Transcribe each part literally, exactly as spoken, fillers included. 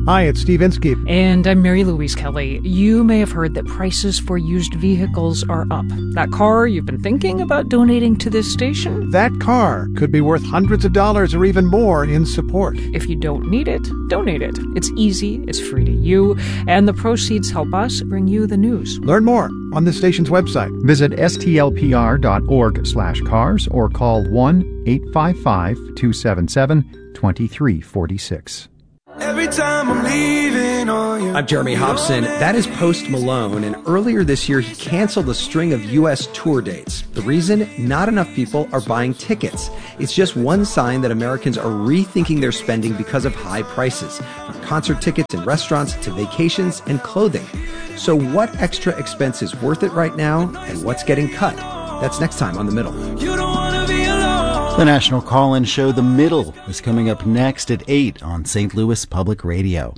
Hi, it's Steve Inskeep. And I'm Mary Louise Kelly. You may have heard that prices for used vehicles are up. That car you've been thinking about donating to this station? That car could be worth hundreds of dollars or even more in support. If you don't need it, donate it. It's easy, it's free to you, and the proceeds help us bring you the news. Learn more on this station's website. Visit stlpr.org slash cars or call one eight five five, two seven seven, two three four six. Every time I'm leaving on you. I'm Jeremy Hobson. That is Post Malone, and earlier this year he canceled a string of U S tour dates. The reason? Not enough people are buying tickets. It's just one sign that Americans are rethinking their spending because of high prices, from concert tickets and restaurants to vacations and clothing. So what extra expense is worth it right now, and what's getting cut? That's next time on The Middle. You don't want to be alone. The national call-in show The Middle is coming up next at eight on Saint Louis Public Radio.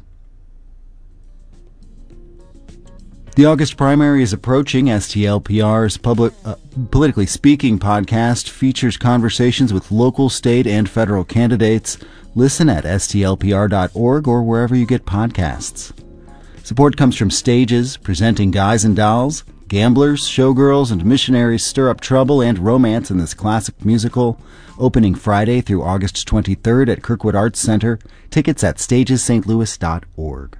The August primary is approaching. S T L P R's public, uh, Politically Speaking podcast features conversations with local, state, and federal candidates. Listen at S T L P R dot org or wherever you get podcasts. Support comes from Stages, presenting Guys and Dolls. Gamblers, showgirls, and missionaries stir up trouble and romance in this classic musical. Opening Friday through August twenty-third at Kirkwood Arts Center. Tickets at stages st louis dot org.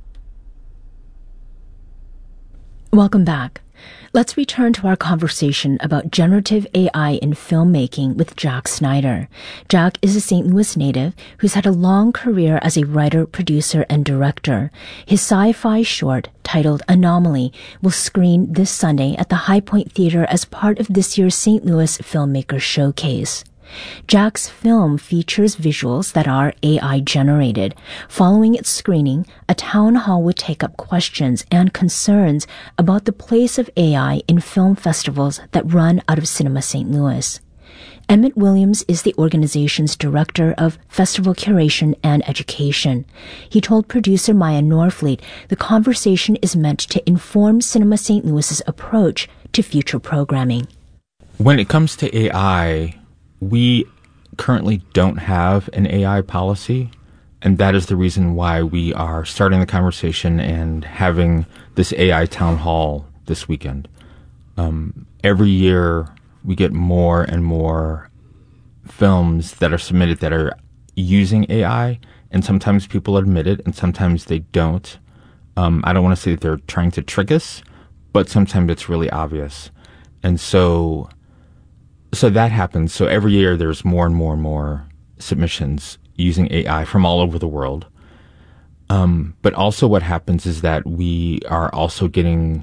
Welcome back. Let's return to our conversation about generative A I in filmmaking with Jack Snyder. Jack is a Saint Louis native who's had a long career as a writer, producer, and director. His sci-fi short, titled Anomaly, will screen this Sunday at the High Point Theater as part of this year's Saint Louis Filmmaker Showcase. Jack's film features visuals that are A I-generated. Following its screening, a town hall would take up questions and concerns about the place of A I in film festivals that run out of Cinema Saint Louis. Emmett Williams is the organization's director of festival curation and education. He told producer Maya Norfleet the conversation is meant to inform Cinema Saint Louis's approach to future programming. When it comes to A I, we currently don't have an A I policy, and that is the reason why we are starting the conversation and having this A I town hall this weekend. Um, every year, we get more and more films that are submitted that are using A I, and sometimes people admit it, and sometimes they don't. Um, I don't want to say that they're trying to trick us, but sometimes it's really obvious. And so... So that happens. So every year there's more and more and more submissions using A I from all over the world. Um, but also what happens is that we are also getting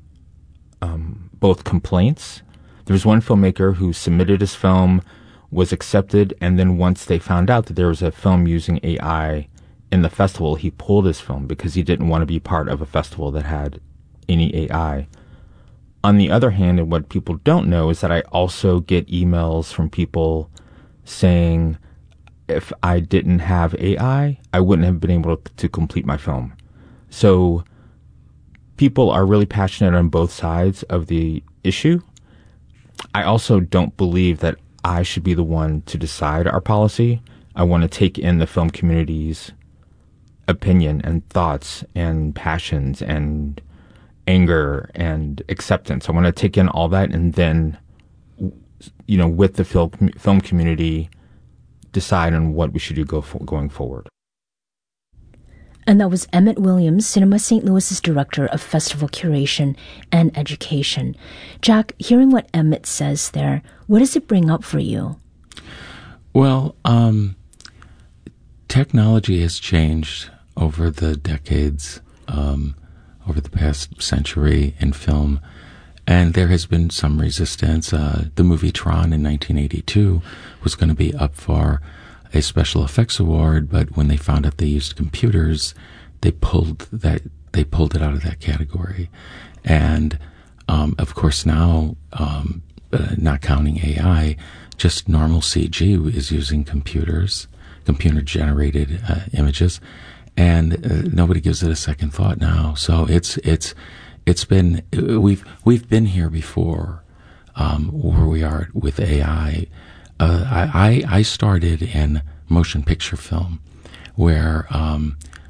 um, both complaints. There was one filmmaker who submitted his film, was accepted, and then once they found out that there was a film using A I in the festival, he pulled his film because he didn't want to be part of a festival that had any A I. On the other hand, and what people don't know is that I also get emails from people saying if I didn't have A I, I wouldn't have been able to complete my film. So people are really passionate on both sides of the issue. I also don't believe that I should be the one to decide our policy. I want to take in the film community's opinion and thoughts and passions and anger and acceptance. I want to take in all that and then, you know, with the film film community, decide on what we should do go for, going forward. And that was Emmett Williams, Cinema Saint Louis's director of festival curation and education. Jack, hearing what Emmett says there, what does it bring up for you? Well, um, technology has changed over the decades. Um, over the past century in film, and there has been some resistance. Uh, the movie Tron in nineteen eighty-two was going to be up for a special effects award, but when they found out they used computers, they pulled that they pulled it out of that category. And um, of course now, um, uh, not counting A I, just normal C G is using computers, computer-generated uh, images. And uh, nobody gives it a second thought now. So it's it's it's been we've we've been here before, um, where we are with A I. Uh, I I started in motion picture film, where um,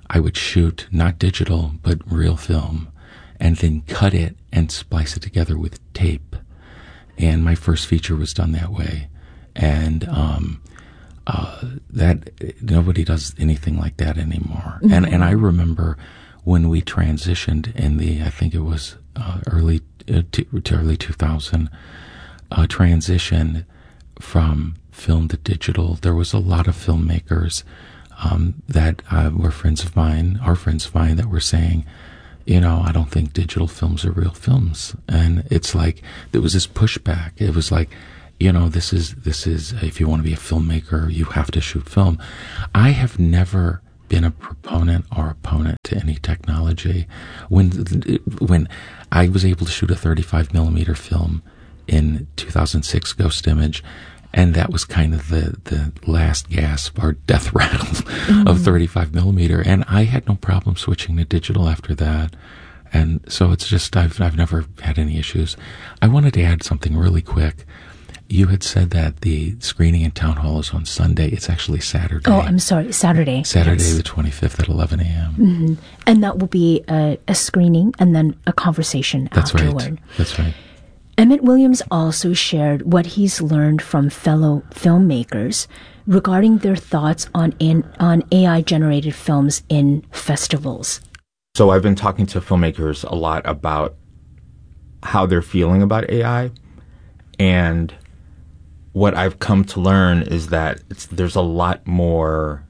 I would shoot not digital but real film, and then cut it and splice it together with tape. And my first feature was done that way, and um, uh, that nobody does anything like that anymore. Mm-hmm. And and I remember when we transitioned in the, I think it was uh, early uh, to, to early two thousand, uh, transition from film to digital. There was a lot of filmmakers um, that uh, were friends of mine, are friends of mine, that were saying, you know, I don't think digital films are real films. And it's like, there was this pushback. It was like, you know, this is, this is, if you want to be a filmmaker, you have to shoot film. I have never been a proponent or opponent to any technology. When, when I was able to shoot a thirty-five millimeter film in two thousand six, Ghost Image, and that was kind of the, the last gasp or death rattle mm-hmm. of thirty-five millimeter. And I had no problem switching to digital after that. And so it's just, I've, I've never had any issues. I wanted to add something really quick. You had said that the screening in Town Hall is on Sunday. It's actually Saturday. Oh, I'm sorry, Saturday. Saturday yes. the twenty-fifth at eleven a.m. Mm-hmm. And that will be a, a screening and then a conversation That's afterward. Right. That's right. Emmett Williams also shared what he's learned from fellow filmmakers regarding their thoughts on in, on A I-generated films in festivals. So I've been talking to filmmakers a lot about how they're feeling about A I, and what I've come to learn is that it's, there's a lot more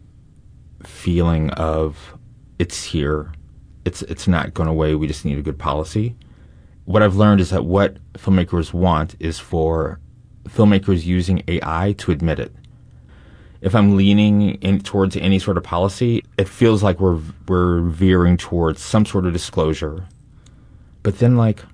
feeling of it's here, it's it's not going away, we just need a good policy. What I've learned is that what filmmakers want is for filmmakers using A I to admit it. If I'm leaning in towards any sort of policy, it feels like we're we're veering towards some sort of disclosure. But then, like,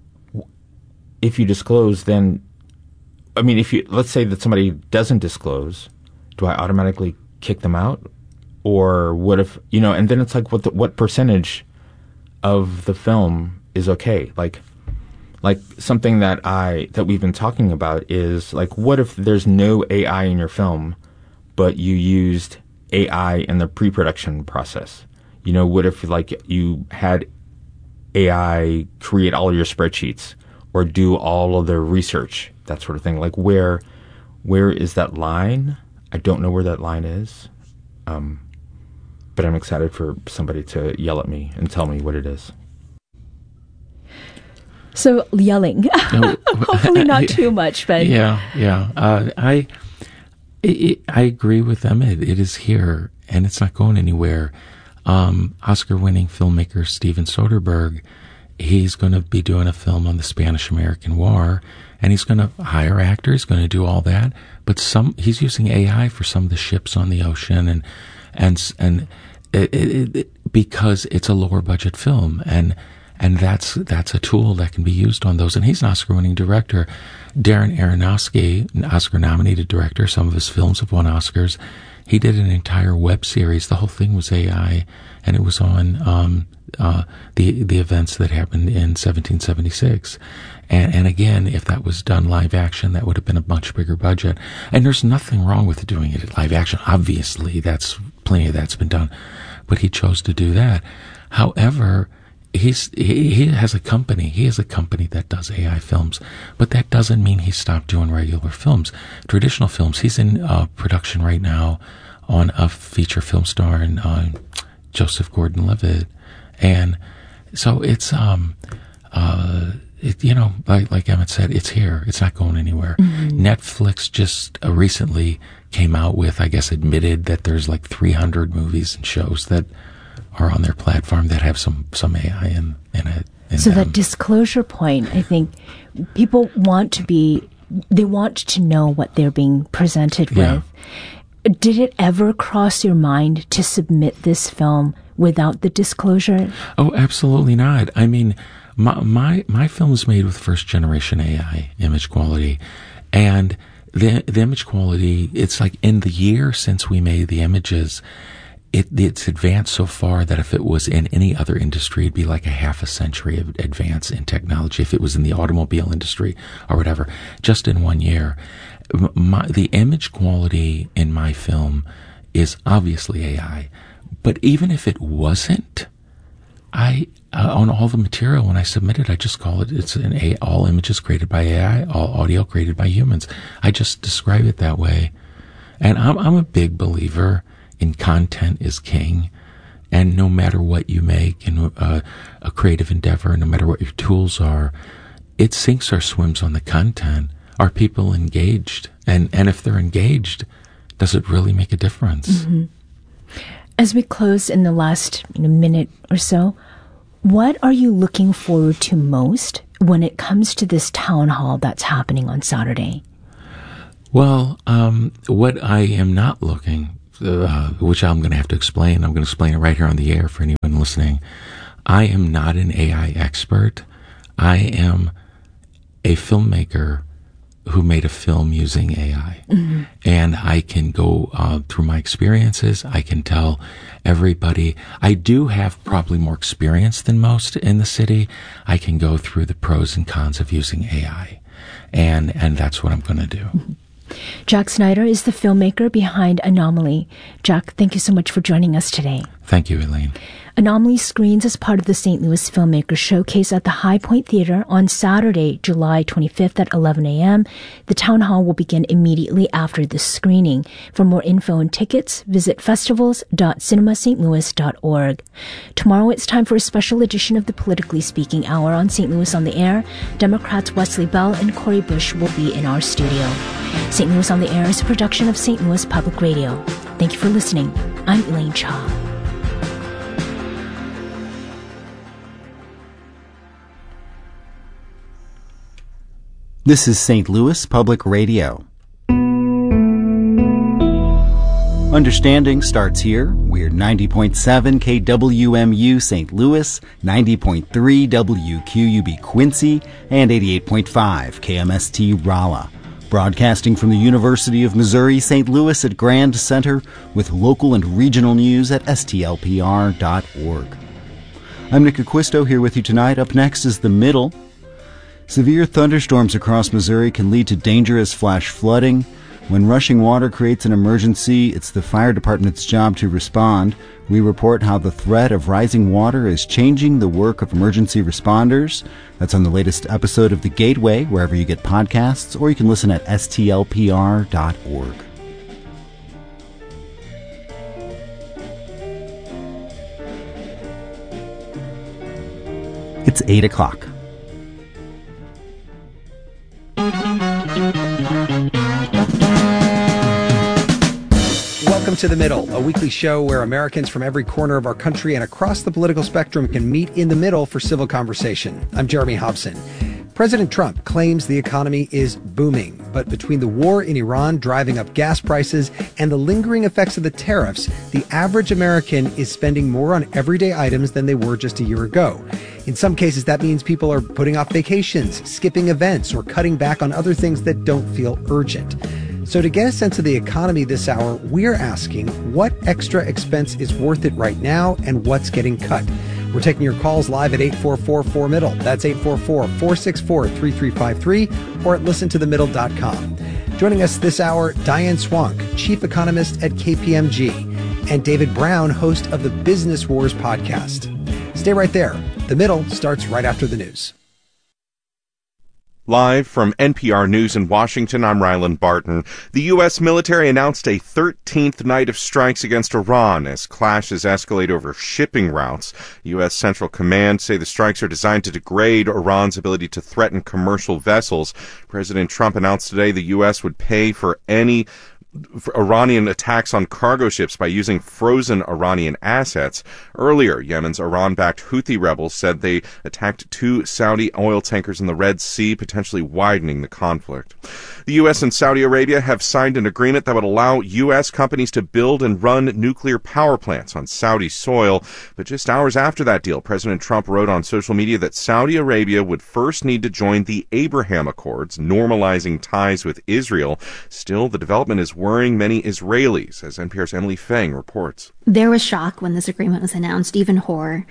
if you disclose, then, I mean, if you, let's say that somebody doesn't disclose, do I automatically kick them out? Or what if, you know, and then it's like, what the, what percentage of the film is okay? Like, like something that I, that we've been talking about is, like, what if there's no A I in your film, but you used A I in the pre-production process? You know, what if, like, you had A I create all your spreadsheets or do all of the research, that sort of thing? Like, where, where is that line? I don't know where that line is. Um, but I'm excited for somebody to yell at me and tell me what it is. So yelling, hopefully not too much, but yeah, yeah. Uh, I, it, I agree with them. It, it is here, and it's not going anywhere. Um, Oscar-winning filmmaker Steven Soderbergh, he's going to be doing a film on the Spanish-American War, and he's going to hire actors, going to do all that. But some, he's using A I for some of the ships on the ocean, and and and it, it, it, because it's a lower budget film, and and that's that's a tool that can be used on those. And he's an Oscar-winning director. Darren Aronofsky, an Oscar-nominated director, some of his films have won Oscars. He did an entire web series. The whole thing was A I, and it was on um, uh, the the events that happened in seventeen seventy-six. And, and again, if that was done live action, that would have been a much bigger budget. And there's nothing wrong with doing it live action. Obviously, that's plenty of that's been done, but he chose to do that. However, he's he, he has a company. He has a company that does A I films, but that doesn't mean he stopped doing regular films, traditional films. He's in uh, production right now on a feature film starring uh, Joseph Gordon-Levitt, and so it's um uh. It, you know, like, like Emmett said, it's here. It's not going anywhere. Mm-hmm. Netflix just uh, recently came out with, I guess, admitted that there's like three hundred movies and shows that are on their platform that have some, some A I in, in it. In so them. That disclosure point, I think people want to be, they want to know what they're being presented Yeah. with. Did it ever cross your mind to submit this film without the disclosure? Oh, absolutely not. I mean, My, my my film is made with first generation A I image quality, and the the image quality, it's like in the year since we made the images, it it's advanced so far that if it was in any other industry, it'd be like a half a century of advance in technology. If it was in the automobile industry or whatever, just in one year, my, the image quality in my film is obviously A I. But even if it wasn't, I, uh, on all the material, when I submit it, I just call it, it's an A, all images created by A I, all audio created by humans. I just describe it that way. And I'm, I'm a big believer in content is king. And no matter what you make in uh, a creative endeavor, no matter what your tools are, it sinks or swims on the content. Are people engaged? And, and if they're engaged, does it really make a difference? Mm-hmm. As we close in the last you know, minute or so, what are you looking forward to most when it comes to this town hall that's happening on Saturday? Well, um, what I am not looking, uh, which I'm going to have to explain, I'm going to explain it right here on the air for anyone listening. I am not an A I expert. I am a filmmaker who made a film using A I. Mm-hmm. And I can go uh, through my experiences. I can tell everybody. I do have probably more experience than most in the city. I can go through the pros and cons of using A I. And, and that's what I'm going to do. Mm-hmm. Jack Snyder is the filmmaker behind Anomaly. Jack, thank you so much for joining us today. Thank you, Elaine. Anomaly screens as part of the Saint Louis Filmmakers Showcase at the High Point Theater on Saturday, July twenty-fifth at eleven a.m. The town hall will begin immediately after the screening. For more info and tickets, visit festivals dot cinema st louis dot org. Tomorrow it's time for a special edition of the Politically Speaking Hour on Saint Louis on the Air. Democrats Wesley Bell and Cori Bush will be in our studio. Saint Louis on the Air is a production of Saint Louis Public Radio. Thank you for listening. I'm Elaine Cha. This is Saint Louis Public Radio. Understanding starts here. We're ninety point seven K W M U Saint Louis, ninety point three W Q U B Quincy, and eighty-eight point five K M S T Rolla. Broadcasting from the University of Missouri Saint Louis at Grand Center with local and regional news at S T L P R dot org. I'm Nick Acquisto here with you tonight. Up next is The Middle. Severe thunderstorms across Missouri can lead to dangerous flash flooding. When rushing water creates an emergency, it's the fire department's job to respond. We report how the threat of rising water is changing the work of emergency responders. That's on the latest episode of The Gateway, wherever you get podcasts, or you can listen at S T L P R dot org. It's eight o'clock. Welcome to The Middle, a weekly show where Americans from every corner of our country and across the political spectrum can meet in the middle for civil conversation. I'm Jeremy Hobson. President Trump claims the economy is booming, but between the war in Iran driving up gas prices and the lingering effects of the tariffs, the average American is spending more on everyday items than they were just a year ago. In some cases, that means people are putting off vacations, skipping events, or cutting back on other things that don't feel urgent. So to get a sense of the economy this hour, we're asking what extra expense is worth it right now and what's getting cut. We're taking your calls live at eight four four, four middle. That's eight four four, four six four, three three five three or at listen to the middle dot com. Joining us this hour, Diane Swank, chief economist at K P M G, and David Brown, host of the Business Wars podcast. Stay right there. The Middle starts right after the news. Live from N P R News in Washington, I'm Ryland Barton. The U S military announced a thirteenth night of strikes against Iran as clashes escalate over shipping routes. U S Central Command say the strikes are designed to degrade Iran's ability to threaten commercial vessels. President Trump announced today the U S would pay for any Iranian attacks on cargo ships by using frozen Iranian assets. Earlier, Yemen's Iran-backed Houthi rebels said they attacked two Saudi oil tankers in the Red Sea, potentially widening the conflict. The U S and Saudi Arabia have signed an agreement that would allow U S companies to build and run nuclear power plants on Saudi soil. But just hours after that deal, President Trump wrote on social media that Saudi Arabia would first need to join the Abraham Accords, normalizing ties with Israel. Still, the development is worrying many Israelis, as N P R's Emily Feng reports. There was shock when this agreement was announced, even horror.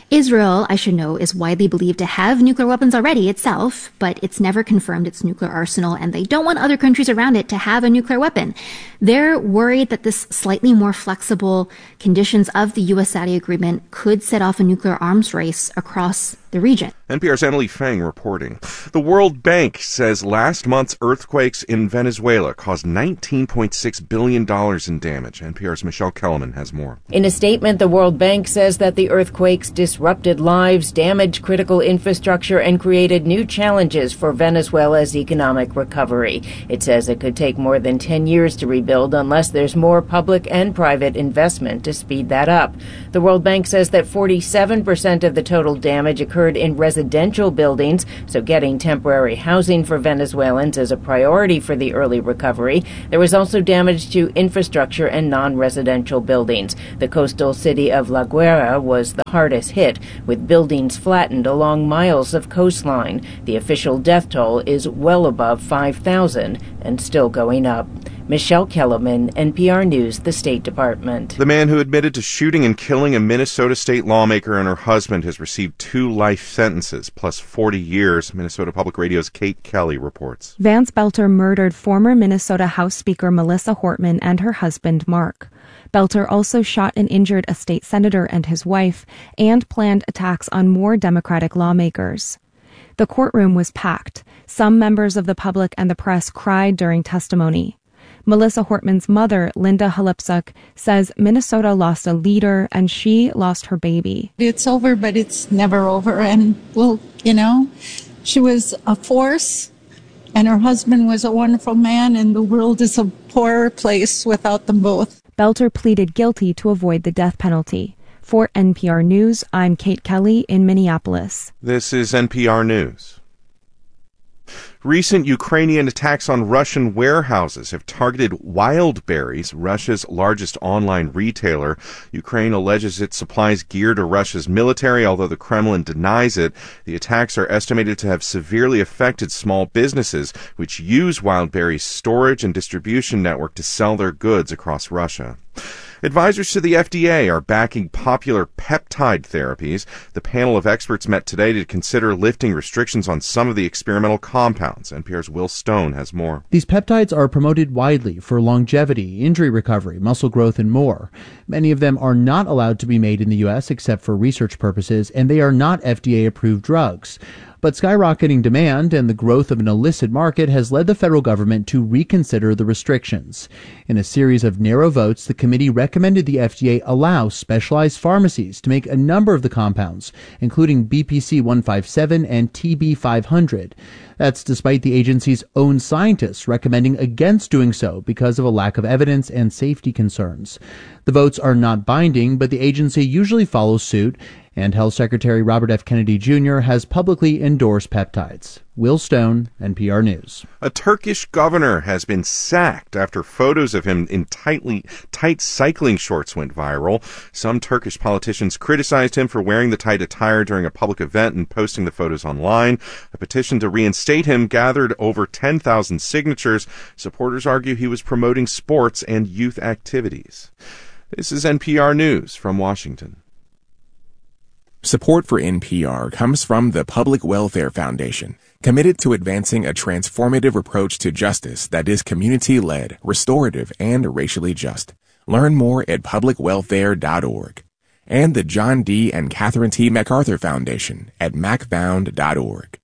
Israel, I should know, is widely believed to have nuclear weapons already itself, but it's never confirmed its nuclear arsenal, and they don't want other countries around it to have a nuclear weapon. They're worried that this slightly more flexible conditions of the U S-Saudi agreement could set off a nuclear arms race across the region. N P R's Emily Feng reporting. The World Bank says last month's earthquakes in Venezuela caused nineteen point six billion dollars in damage. N P R's Michelle Kellerman has more. In a statement, the World Bank says that the earthquakes disrupted lives, damaged critical infrastructure, and created new challenges for Venezuela's economic recovery. It says it could take more than ten years to rebuild unless there's more public and private investment to speed that up. The World Bank says that forty-seven percent of the total damage occurred in residential buildings, so getting temporary housing for Venezuelans is a priority for the early recovery. There was also damage to infrastructure and non-residential buildings. The coastal city of La Guaira was the hardest hit, with buildings flattened along miles of coastline. The official death toll is well above five thousand and still going up. Michelle Kellerman, N P R News, the State Department. The man who admitted to shooting and killing a Minnesota state lawmaker and her husband has received two life sentences, plus forty years. Minnesota Public Radio's Kate Kelly reports. Vance Belter murdered former Minnesota House Speaker Melissa Hortman and her husband, Mark. Belter also shot and injured a state senator and his wife, and planned attacks on more Democratic lawmakers. The courtroom was packed. Some members of the public and the press cried during testimony. Melissa Hortman's mother, Linda Halipsuk, says Minnesota lost a leader and she lost her baby. It's over, but it's never over. And, well, you know, she was a force and her husband was a wonderful man, and the world is a poorer place without them both. Belter pleaded guilty to avoid the death penalty. For N P R News, I'm Kate Kelly in Minneapolis. This is N P R News. Recent Ukrainian attacks on Russian warehouses have targeted Wildberries, Russia's largest online retailer. Ukraine alleges it supplies gear to Russia's military, although the Kremlin denies it. The attacks are estimated to have severely affected small businesses, which use Wildberries' storage and distribution network to sell their goods across Russia. Advisors to the F D A are backing popular peptide therapies. The panel of experts met today to consider lifting restrictions on some of the experimental compounds. N P R's Will Stone has more. These peptides are promoted widely for longevity, injury recovery, muscle growth, and more. Many of them are not allowed to be made in the U S except for research purposes, and they are not F D A-approved drugs. But skyrocketing demand and the growth of an illicit market has led the federal government to reconsider the restrictions. In a series of narrow votes, the committee recommended the F D A allow specialized pharmacies to make a number of the compounds, including B P C one fifty-seven and T B five hundred. That's despite the agency's own scientists recommending against doing so because of a lack of evidence and safety concerns. The votes are not binding, but the agency usually follows suit, and Health Secretary Robert F. Kennedy Junior has publicly endorsed peptides. Will Stone, N P R News. A Turkish governor has been sacked after photos of him in tightly tight cycling shorts went viral. Some Turkish politicians criticized him for wearing the tight attire during a public event and posting the photos online. A petition to reinstate him gathered over ten thousand signatures. Supporters argue he was promoting sports and youth activities. This is N P R News from Washington. Support for N P R comes from the Public Welfare Foundation, committed to advancing a transformative approach to justice that is community-led, restorative, and racially just. Learn more at public welfare dot org. And the John D. and Catherine T. MacArthur Foundation at mac found dot org.